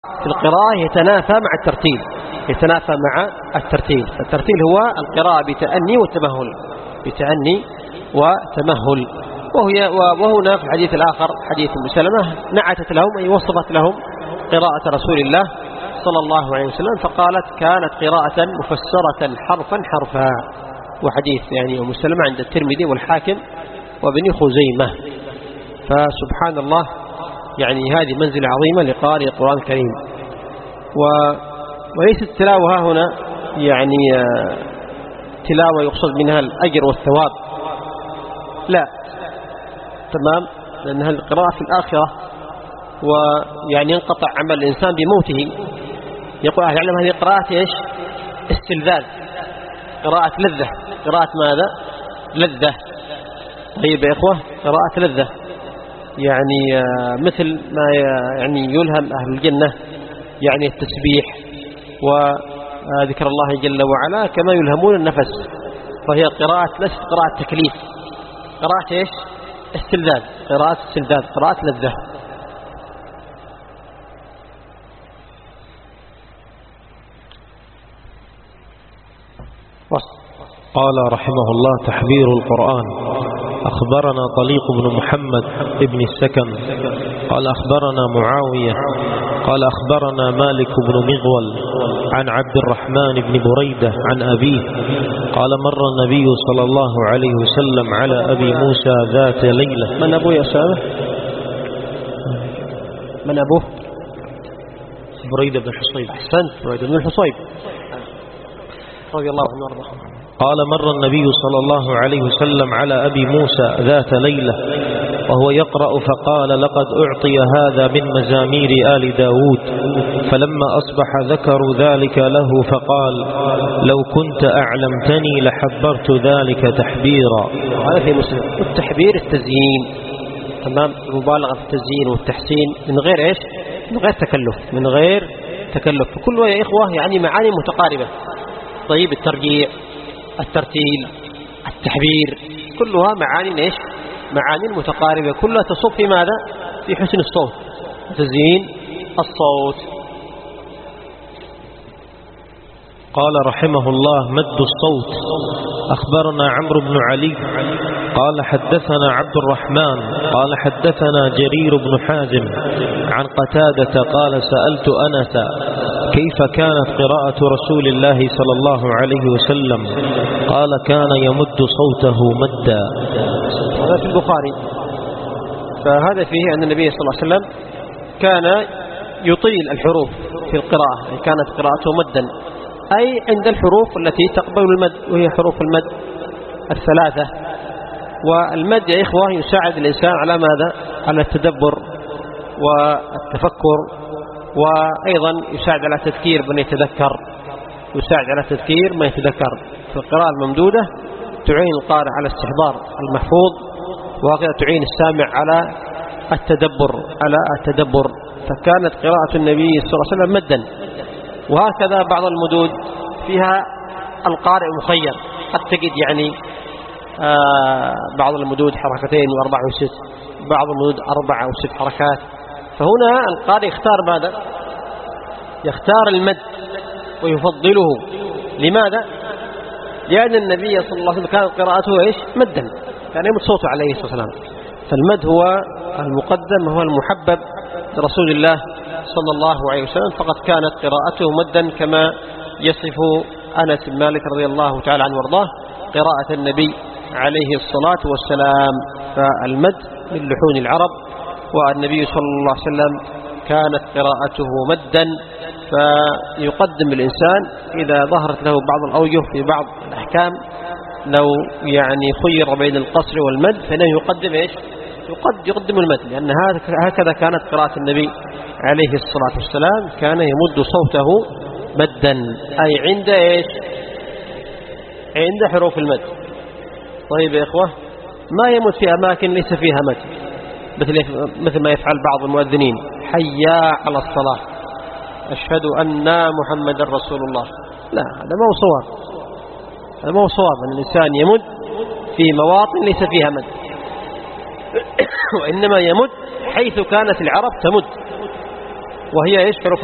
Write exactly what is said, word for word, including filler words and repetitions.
في القراءة يتنافى مع الترتيل، يتنافى مع الترتيل. الترتيل هو القراءة بتأني وتمهل، بتأني وتمهل. وهي وهنا في الحديث الآخر حديث أم سلمة نعتت لهم أي وصفت لهم قراءة رسول الله صلى الله عليه وسلم فقالت كانت قراءة مفسرة حرفا حرفا. وحديث يعني أم سلمة عند الترمذي والحاكم وابن خزيمة. فسبحان الله يعني هذه منزلة عظيمة لقارئ القرآن الكريم. و... وليست التلاوة هنا يعني تلاوة يقصد منها الأجر والثواب، لا، تمام، لأنها القراءة في الآخرة ويعني ينقطع عمل الإنسان بموته. يقول أهل العلم هذه قراءة إيش؟ استلذاذ، قراءة لذة. قراءة ماذا؟ لذة. طيب يا إخوة، قراءة لذة يعني مثل ما يعني يلهم أهل الجنة يعني التسبيح وذكر الله جل وعلا كما يلهمون النفس. فهي قراءة ليست قراءة تكليف، قراءة إيش؟ استلذاذ، قراءة استلذاذ، قراءة لذة. قال رحمه الله: تحبير القرآن. أخبرنا طليق بن محمد ابن السكن قال أخبرنا معاوية قال أخبرنا مالك بن مغول عن عبد الرحمن بن بريدة عن أبيه قال مر النبي صلى الله عليه وسلم على أبي موسى ذات ليلة. من أبوه يا أستاذ؟ من أبوه؟ بريدة بن حصيب. أحسنت، بريدة بن الحصيب رضي الله عنه وارضاه. قال مر النبي صلى الله عليه وسلم على أبي موسى ذات ليلة وهو يقرأ فقال: لقد أعطي هذا من مزامير آل داود. فلما أصبح ذكروا ذلك له فقال: لو كنت أعلمتني لحبرت ذلك تحبيرا. هذا في مسلم. التحبير التزيين، تمام، المبالغة في التزيين والتحسين من غير إيش؟ من غير تكلف، من غير تكلف. كلها يا إخوة يعني معاني متقاربة. طيب الترجيع، الترتيل، التحبير، كلها معاني ايش؟ معاني متقاربة، كلها تصب في ماذا؟ في حسن الصوت، تزيين الصوت. قال رحمه الله: مد الصوت. أخبرنا عمرو بن علي قال حدثنا عبد الرحمن قال حدثنا جرير بن حازم عن قتادة قال: سألت أنس كيف كانت قراءة رسول الله صلى الله عليه وسلم؟ قال: كان يمد صوته مدا. هذا في البخاري. فهذا فيه أن النبي صلى الله عليه وسلم كان يطيل الحروف في القراءة، كانت قراءته مدا، أي عند الحروف التي تقبل المد، وهي حروف المد الثلاثة. والمد يا إخوة يساعد الإنسان على ماذا؟ على التدبر والتفكر، وأيضا يساعد على تذكير من يتذكر، يساعد على تذكير من يتذكر. في القراءة الممدودة تعين القارئ على استحضار المحفوظ، وهكذا تعين السامع على التدبر على التدبر. فكانت قراءة النبي صلى الله عليه وسلم مدا. وهكذا بعض المدود فيها القارئ مخير، قد تجد يعني آه بعض المدود حركتين وأربع وست، بعض المدود أربع أو ست حركات. فهنا القارئ يختار ماذا؟ يختار المد ويفضله. لماذا؟ لأن النبي صلى الله عليه وسلم كانت قراءته إيش؟ مدا، كان يمد صوته عليه الصلاة والسلام. فالمد هو المقدم، هو المحبب لرسول الله صلى الله عليه وسلم، فقد كانت قراءته مدا كما يصف أنس بن مالك رضي الله تعالى عنه وارضاه قراءة النبي عليه الصلاة والسلام. فالمد من لحون العرب، والنبي صلى الله عليه وسلم كانت قراءته مدا. فيقدم الإنسان إذا ظهرت له بعض الأوجه في بعض الأحكام، لو يعني خير بين القصر والمد فإنه يقدم إيش؟ يقد يقدم المد، لأن هكذا كانت قراءة النبي عليه الصلاة والسلام، كان يمد صوته مدا، أي عند إيش؟ عند حروف المد. طيب يا إخوة، ما يمد في أماكن ليس فيها مد، مثل مثل ما يفعل بعض المؤذنين: حيا على الصلاة، أشهد أن محمد رسول الله. لا، هذا ما هو صواب، هذا ما هو صواب أن الإنسان يمد في مواطن ليس فيها مد، وإنما يمد حيث كانت العرب تمد، وهي إيش؟ حروف